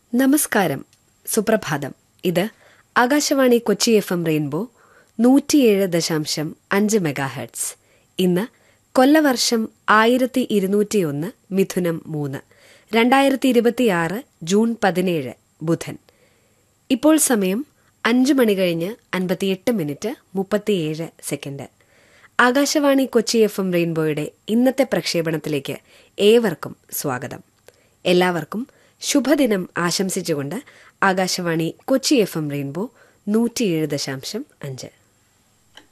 നമസ്കാരം, സുപ്രഭാതം. ഇത് Akashvani Kochi FM rainbow 107.5 megahertz. ഇന്ന് കൊല്ലവർഷം 1201 മിഥുനം 3, 2026 ജൂൺ 17 ബുധൻ. ഇപ്പോൾ സമയം 5 മണി കഴിഞ്ഞ് 58 37 സെക്കൻഡ്. ആകാശവാണി കൊച്ചി FM റെയിൻബോയുടെ ഇന്നത്തെ പ്രക്ഷേപണത്തിലേക്ക് ഏവർക്കും സ്വാഗതം. എല്ലാവർക്കും ശുഭദിനം ആശംസിച്ചുകൊണ്ട് ആകാശവാണി കൊച്ചി FM റെയിൻബോ 107.5.